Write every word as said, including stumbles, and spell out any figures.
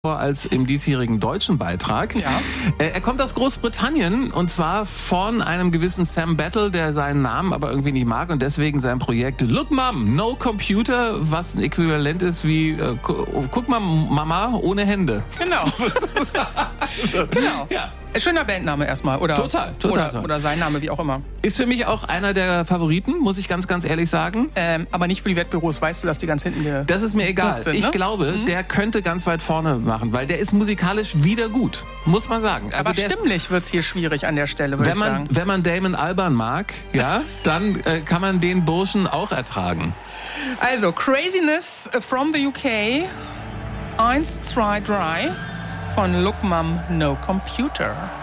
als im diesjährigen deutschen Beitrag. Ja. Er kommt aus Großbritannien und zwar von einem gewissen Sam Battle, der seinen Namen aber irgendwie nicht mag und deswegen sein Projekt Look Mum, No Computer, was ein Äquivalent ist wie äh, guck mal Mama ohne Hände. Genau. so. Genau. Ja. Schöner Bandname erstmal. Oder, total, total. Oder, oder sein Name, wie auch immer. Ist für mich auch einer der Favoriten, muss ich ganz, ganz ehrlich sagen. Ähm, aber nicht für die Wettbüros. Weißt du, dass die ganz hinten ge- Das ist mir egal. sind, ich ne? glaube, mhm. der könnte ganz weit vorne machen, weil der ist musikalisch wieder gut, muss man sagen. Also aber der stimmlich wird's hier schwierig an der Stelle, würde wenn ich man, sagen. Wenn man Damon Albarn mag, ja, dann äh, kann man den Burschen auch ertragen. Also, Craziness from the U K. Eins, zwei, drei von Look Mum, No Computer.